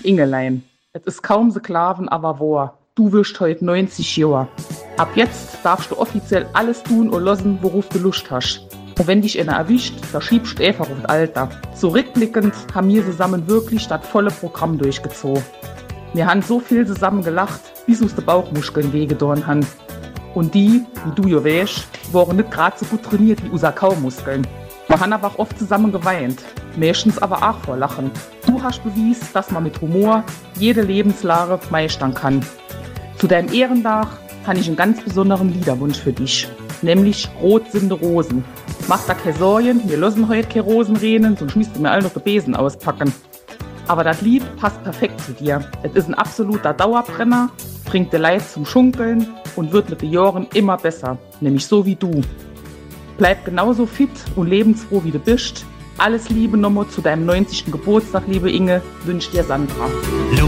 Ingelein, es ist kaum so Klaven, aber wahr. Du wirst heute 90 Jahre. Ab jetzt darfst du offiziell alles tun und lassen, worauf du Lust hast. Und wenn dich einer erwischt, da schiebst du einfach auf das Alter. So rückblickend haben wir zusammen wirklich das volle Programm durchgezogen. Wir haben so viel zusammen gelacht, bis uns die Bauchmuskeln wehgetan haben. Und die, wie du ja weißt, waren nicht gerade so gut trainiert wie unsere Kaumuskeln. Wir haben aber auch oft zusammen geweint, meistens aber auch vor Lachen. Du hast bewiesen, dass man mit Humor jede Lebenslage meistern kann. Zu deinem Ehrendach habe ich einen ganz besonderen Liederwunsch für dich, nämlich Rot sind die Rosen. Mach da keine Sorgen, wir lassen heute keine Rosen rennen, sonst müsst ihr mir alle noch den Besen auspacken. Aber das Lied passt perfekt zu dir. Es ist ein absoluter Dauerbrenner, bringt dir Leid zum Schunkeln und wird mit den Jahren immer besser, nämlich so wie du. Bleib genauso fit und lebensfroh wie du bist. Alles Liebe nochmal zu deinem 90. Geburtstag, liebe Inge, wünscht dir Sandra.